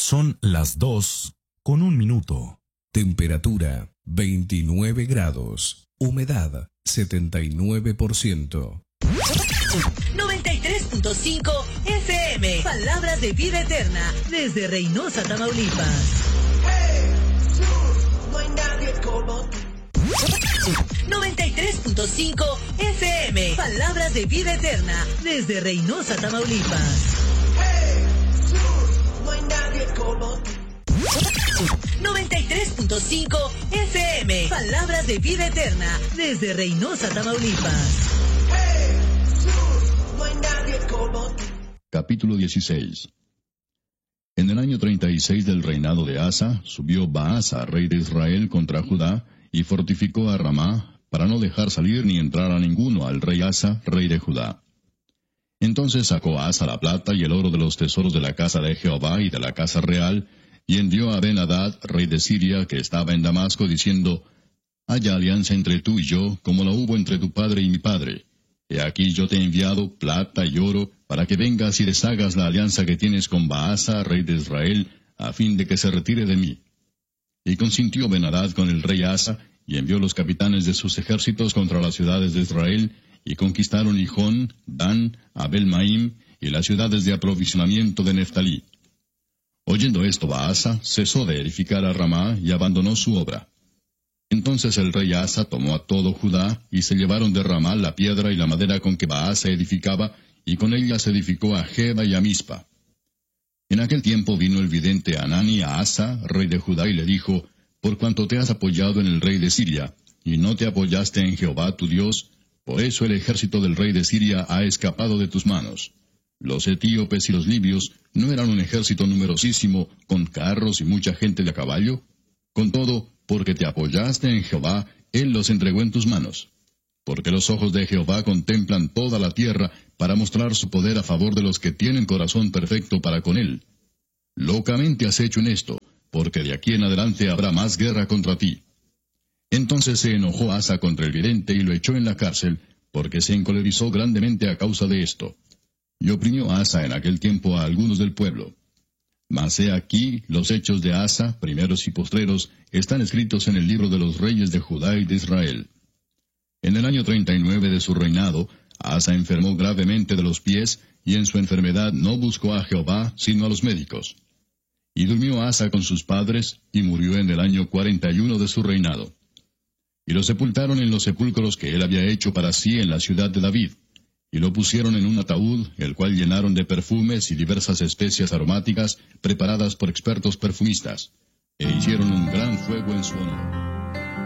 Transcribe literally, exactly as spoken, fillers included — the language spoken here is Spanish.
Son las dos con un minuto. Temperatura veintinueve grados. Humedad setenta y nueve por ciento. noventa y tres punto cinco F M. Palabras de vida eterna desde Reynosa, Tamaulipas. No hay nadie como tú. noventa y tres punto cinco F M. Palabras de vida eterna desde Reynosa, Tamaulipas. No hay nadie como tú. noventa y tres punto cinco F M. Palabras de vida eterna desde Reynosa, Tamaulipas. No hay nadie como tú. Capítulo dieciséis. En el año treinta y seis del reinado de Asa, subió Baasa, rey de Israel, contra Judá, y fortificó a Ramá, para no dejar salir ni entrar a ninguno al rey Asa, rey de Judá. Entonces sacó Asa la plata y el oro de los tesoros de la casa de Jehová y de la casa real, y envió a Ben-Hadad, rey de Siria, que estaba en Damasco, diciendo, «Haya alianza entre tú y yo, como la hubo entre tu padre y mi padre. He aquí yo te he enviado plata y oro, para que vengas y deshagas la alianza que tienes con Baasa, rey de Israel, a fin de que se retire de mí». Y consintió Ben-Hadad con el rey Asa, y envió los capitanes de sus ejércitos contra las ciudades de Israel, y conquistaron Hijón, Dan, Abel-Maim, y las ciudades de aprovisionamiento de Neftalí. Oyendo esto, Baasa cesó de edificar a Ramá y abandonó su obra. Entonces el rey Asa tomó a todo Judá, y se llevaron de Ramá la piedra y la madera con que Baasa edificaba, y con ella se edificó a Geba y a Mispa. En aquel tiempo vino el vidente Hanani a Asa, rey de Judá, y le dijo, «Por cuanto te has apoyado en el rey de Siria, y no te apoyaste en Jehová tu Dios, por eso el ejército del rey de Siria ha escapado de tus manos. Los etíopes y los libios no eran un ejército numerosísimo, con carros y mucha gente de a caballo. Con todo, porque te apoyaste en Jehová, él los entregó en tus manos. Porque los ojos de Jehová contemplan toda la tierra, para mostrar su poder a favor de los que tienen corazón perfecto para con él. Locamente has hecho en esto, porque de aquí en adelante habrá más guerra contra ti». Entonces se enojó Asa contra el vidente y lo echó en la cárcel, porque se encolerizó grandemente a causa de esto. Y oprimió Asa en aquel tiempo a algunos del pueblo. Mas he aquí, los hechos de Asa, primeros y postreros, están escritos en el libro de los reyes de Judá y de Israel. En el año treinta y nueve de su reinado, Asa enfermó gravemente de los pies, y en su enfermedad no buscó a Jehová, sino a los médicos. Y durmió Asa con sus padres, y murió en el año cuarenta y uno de su reinado. Y lo sepultaron en los sepulcros que él había hecho para sí en la ciudad de David, y lo pusieron en un ataúd, el cual llenaron de perfumes y diversas especias aromáticas, preparadas por expertos perfumistas, e hicieron un gran fuego en su honor.